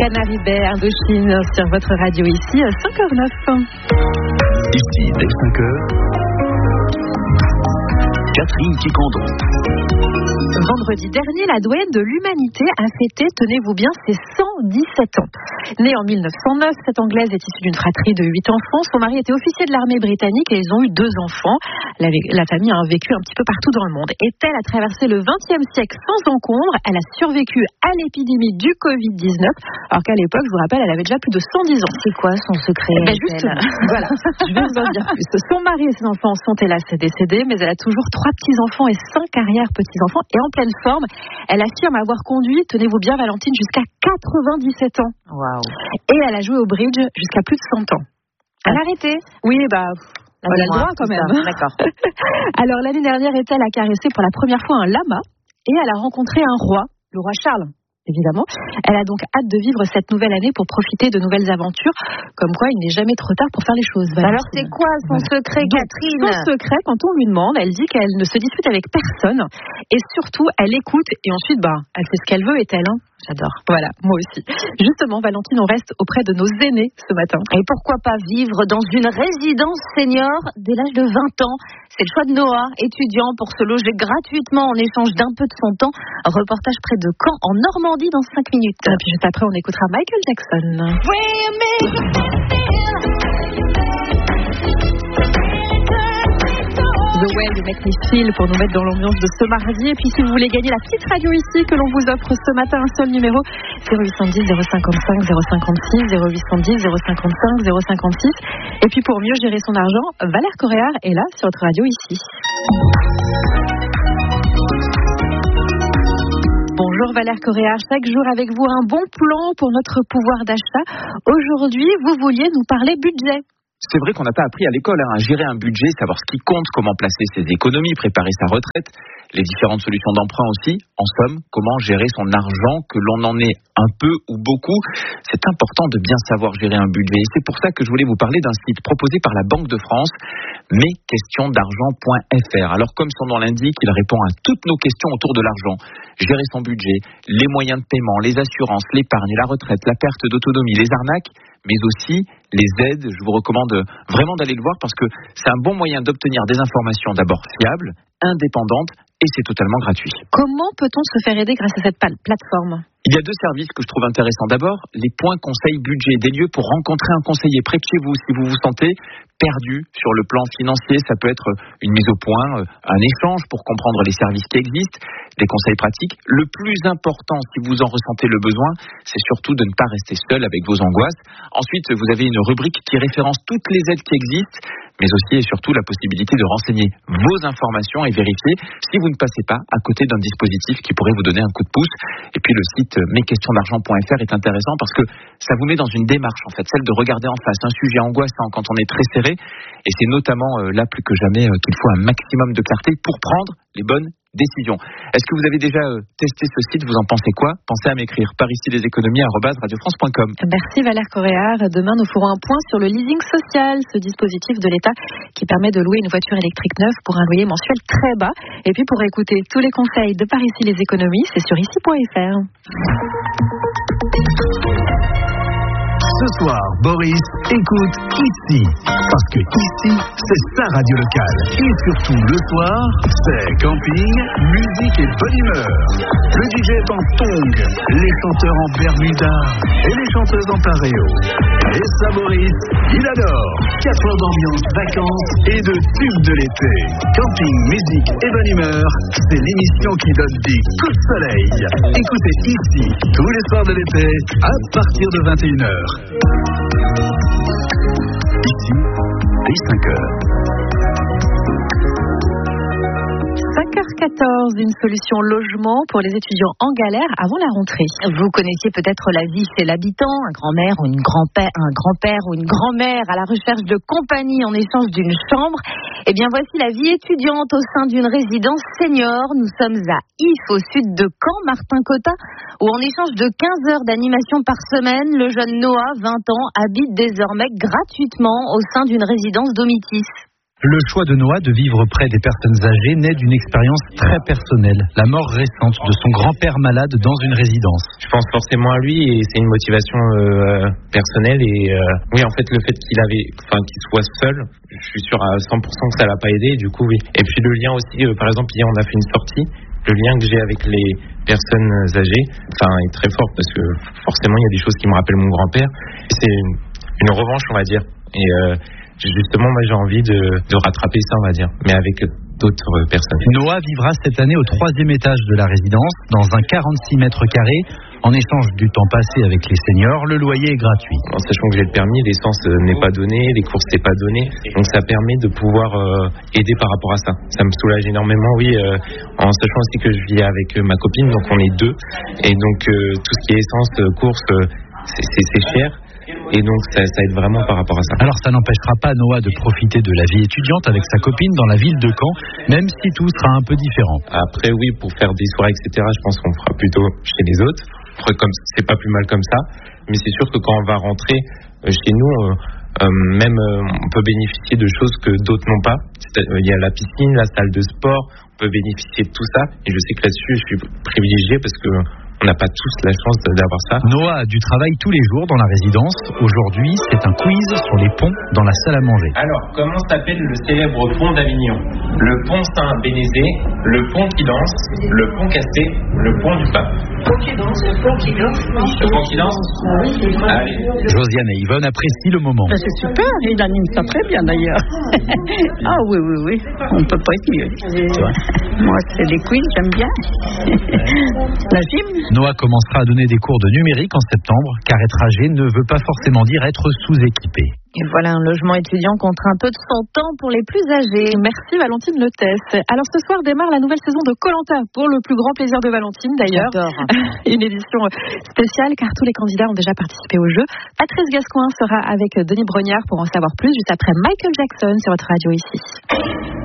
Canary Bay, Indochine sur votre radio ici, 5h09. Ici, dès 5h, Catherine Ticandron. Vendredi dernier, la doyenne de l'humanité a fêté, tenez-vous bien, ses 117 ans. Née en 1909, cette Anglaise est issue d'une fratrie de 8 enfants. Son mari était officier de l'armée britannique et ils ont eu 2 enfants. La famille a vécu un petit peu partout dans le monde. Elle a traversé le XXe siècle sans encombre. Elle a survécu à l'épidémie du Covid-19, alors qu'à l'époque, je vous rappelle, elle avait déjà plus de 110 ans. C'est quoi son secret? Justement, voilà, je vais vous en dire plus. Son mari et ses enfants sont hélas décédés, mais elle a toujours 3 petits-enfants et 5 arrière-petits-enfants. Et en pleine forme, elle affirme avoir conduit, tenez-vous bien Valentine, jusqu'à 97 ans. Waouh. Et elle a joué au bridge jusqu'à plus de 100 ans. Elle a arrêté? Oui, elle a le droit quand même. D'accord. Alors l'année dernière, elle a caressé pour la première fois un lama et elle a rencontré un roi, le roi Charles. Évidemment. Elle a donc hâte de vivre cette nouvelle année pour profiter de nouvelles aventures. Comme quoi, il n'est jamais trop tard pour faire les choses. Alors, c'est quoi son secret, Catherine? Son secret, quand on lui demande, elle dit qu'elle ne se dispute avec personne. Et surtout, elle écoute. Et ensuite, elle fait ce qu'elle veut, est-elle, hein? J'adore. Voilà, moi aussi. Justement, Valentine, on reste auprès de nos aînés ce matin. Et pourquoi pas vivre dans une résidence senior dès l'âge de 20 ans? C'est le choix de Noah, étudiant pour se loger gratuitement en échange d'un peu de son temps. Reportage près de Caen, en Normandie, dans 5 minutes. Et puis juste après, on écoutera Michael Jackson. The Way de Make Me Feel pour nous mettre dans l'ambiance de ce mardi. Et puis si vous voulez gagner la petite radio ici que l'on vous offre ce matin, un seul numéro, 0810 055 056 0810 055 056. Et puis pour mieux gérer son argent, Valère Coréard est là sur votre radio ici. Bonjour Valère Coréard, chaque jour avec vous un bon plan pour notre pouvoir d'achat. Aujourd'hui, vous vouliez nous parler budget. C'est vrai qu'on n'a pas appris à l'école à gérer un budget, savoir ce qui compte, comment placer ses économies, préparer sa retraite, les différentes solutions d'emprunt aussi. En somme, comment gérer son argent, que l'on en ait un peu ou beaucoup. C'est important de bien savoir gérer un budget. Et c'est pour ça que je voulais vous parler d'un site proposé par la Banque de France, mesquestionsdargent.fr. Alors comme son nom l'indique, il répond à toutes nos questions autour de l'argent. Gérer son budget, les moyens de paiement, les assurances, l'épargne, la retraite, la perte d'autonomie, les arnaques, mais aussi les aides. Je vous recommande vraiment d'aller le voir parce que c'est un bon moyen d'obtenir des informations d'abord fiables, indépendantes et c'est totalement gratuit. Comment peut-on se faire aider grâce à cette plateforme ? Il y a 2 services que je trouve intéressants. D'abord, les points conseils budget, des lieux pour rencontrer un conseiller près de chez vous si vous vous sentez perdu sur le plan financier. Ça peut être une mise au point, un échange pour comprendre les services qui existent, des conseils pratiques. Le plus important, si vous en ressentez le besoin, c'est surtout de ne pas rester seul avec vos angoisses. Ensuite, vous avez une rubrique qui référence toutes les aides qui existent, mais aussi et surtout la possibilité de renseigner vos informations et vérifier si vous ne passez pas à côté d'un dispositif qui pourrait vous donner un coup de pouce. Et puis le site mesquestionsdargent.fr est intéressant parce que ça vous met dans une démarche, en fait, celle de regarder en face un sujet angoissant quand on est très serré. Et c'est notamment là plus que jamais qu'il faut un maximum de clarté pour prendre les bonnes décisions. Est-ce que vous avez déjà testé ce site? Vous en pensez quoi? Pensez à m'écrire par ici les économies @radiofrance.com. Merci Valère Coréard. Demain, nous ferons un point sur le leasing social, ce dispositif de l'État qui permet de louer une voiture électrique neuve pour un loyer mensuel très bas. Et puis pour écouter tous les conseils de par ici les économies, c'est sur ici.fr. Ce soir, Boris écoute ici. Parce que ici, c'est sa radio locale. Et surtout, le soir, c'est camping, musique et bonne humeur. Le DJ est en tong, les chanteurs en bermuda et les chanteuses en pareo. Et ça, Boris, il adore. 4 heures d'ambiance, vacances et de tubes de l'été. Camping, musique et bonne humeur, c'est l'émission qui donne des coups de soleil. Écoutez ici, tous les soirs de l'été, à partir de 21h. Ici, dès 5h. 5h14, une solution logement pour les étudiants en galère avant la rentrée. Vous connaissiez peut-être la vie chez l'habitant, un grand-mère ou un grand-père ou une grand-mère à la recherche de compagnie en échange d'une chambre. Eh bien, voici la vie étudiante au sein d'une résidence senior. Nous sommes à If, au sud de Caen, Martin Cotta, où en échange de 15 heures d'animation par semaine, le jeune Noah, 20 ans, habite désormais gratuitement au sein d'une résidence Domitis. Le choix de Noah de vivre près des personnes âgées naît d'une expérience très personnelle, la mort récente de son grand-père malade dans une résidence. Je pense forcément à lui et c'est une motivation personnelle et oui, en fait le fait qu'il soit seul, je suis sûr à 100% que ça l'a pas aidé, du coup oui. Et puis le lien aussi, par exemple hier on a fait une sortie, le lien que j'ai avec les personnes âgées, est très fort parce que forcément il y a des choses qui me rappellent mon grand-père. C'est une revanche, on va dire. Et justement, moi, j'ai envie de rattraper ça, on va dire, mais avec d'autres personnes. Noah vivra cette année au 3e étage de la résidence, dans un 46 mètres carrés. En échange du temps passé avec les seniors, le loyer est gratuit. En sachant que j'ai le permis, l'essence n'est pas donnée, les courses n'est pas donné. Donc ça permet de pouvoir aider par rapport à ça. Ça me soulage énormément, oui, en sachant aussi que je vis avec ma copine, donc on est 2. Et donc tout ce qui est essence, courses, c'est cher. Et donc ça aide vraiment par rapport à ça. Alors ça n'empêchera pas Noah de profiter de la vie étudiante avec sa copine dans la ville de Caen, même si tout sera un peu différent. Après oui, pour faire des soirées, etc., je pense qu'on fera plutôt chez les autres. Comme c'est pas plus mal comme ça. Mais c'est sûr que quand on va rentrer chez nous, même on peut bénéficier de choses que d'autres n'ont pas. Il y a la piscine, la salle de sport, on peut bénéficier de tout ça. Et je sais que là-dessus, je suis privilégié parce que on n'a pas tous la chance d'avoir ça. Noah a du travail tous les jours dans la résidence. Aujourd'hui, c'est un quiz sur les ponts dans la salle à manger. Alors, comment s'appelle le célèbre pont d'Avignon? Le pont Saint-Bénézé, le pont qui danse, le pont cassé, le pont du pape. Le pont qui danse. Le pont qui danse? Allez. Josiane et Yvonne apprécient le moment. C'est super, il anime ça très bien d'ailleurs. Ah oui, on peut pas être mieux. Moi, c'est les quiz, j'aime bien. La gym. Noah commencera à donner des cours de numérique en septembre, car être âgé ne veut pas forcément dire être sous-équipé. Et voilà un logement étudiant contre un peu de son temps pour les plus âgés. Merci Valentine Letès. Alors ce soir démarre la nouvelle saison de Koh-Lanta, pour le plus grand plaisir de Valentine d'ailleurs. Une édition spéciale car tous les candidats ont déjà participé au jeu. Patrice Gascoin sera avec Denis Brognard pour en savoir plus juste après Michael Jackson sur votre radio ici.